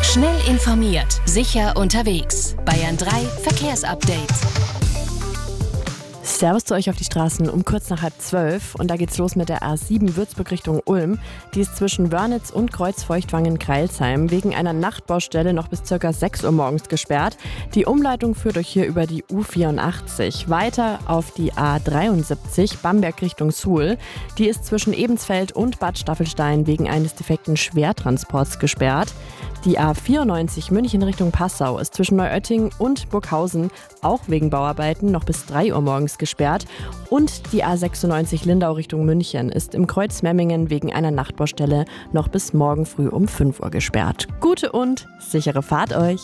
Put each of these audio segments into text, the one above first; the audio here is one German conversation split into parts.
Schnell informiert, sicher unterwegs. Bayern 3 Verkehrsupdate. Servus zu euch auf die Straßen um kurz nach 11:30 und da geht's los mit der A7 Würzburg Richtung Ulm. Die ist zwischen Wörnitz und Kreuzfeuchtwangen-Kreilsheim wegen einer Nachtbaustelle noch bis ca. 6 Uhr morgens gesperrt. Die Umleitung führt euch hier über die U84. Weiter auf die A73 Bamberg Richtung Suhl. Die ist zwischen Ebensfeld und Bad Staffelstein wegen eines defekten Schwertransports gesperrt. Die A94 München Richtung Passau ist zwischen Neuötting und Burghausen auch wegen Bauarbeiten noch bis 3 Uhr morgens gesperrt. Und die A96 Lindau Richtung München ist im Kreuz Memmingen wegen einer Nachtbaustelle noch bis morgen früh um 5 Uhr gesperrt. Gute und sichere Fahrt euch!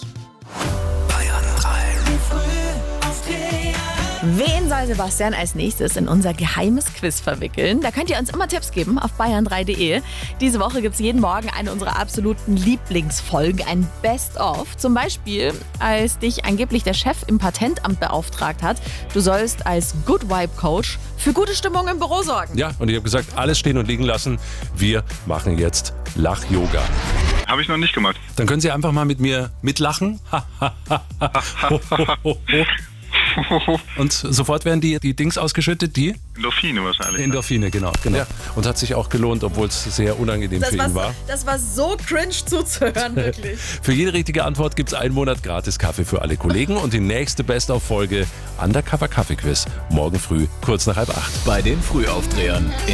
Wen soll Sebastian als nächstes in unser geheimes Quiz verwickeln? Da könnt ihr uns immer Tipps geben auf bayern3.de. Diese Woche gibt es jeden Morgen eine unserer absoluten Lieblingsfolgen, ein Best-of. Zum Beispiel, als dich angeblich der Chef im Patentamt beauftragt hat, du sollst als Good Vibe Coach für gute Stimmung im Büro sorgen. Ja, und ich habe gesagt, alles stehen und liegen lassen. Wir machen jetzt Lach-Yoga. Habe ich noch nicht gemacht. Dann können Sie einfach mal mit mir mitlachen. Und sofort werden die Dings ausgeschüttet, die? Endorphine wahrscheinlich. Endorphine, genau. Ja. Und hat sich auch gelohnt, obwohl es sehr unangenehm für ihn war. Das war so cringe zuzuhören, wirklich. Für jede richtige Antwort gibt es einen Monat gratis Kaffee für alle Kollegen und die nächste Best-of-Folge Undercover Kaffee-Quiz morgen früh, kurz nach 7:30. Bei den Frühaufdrehern.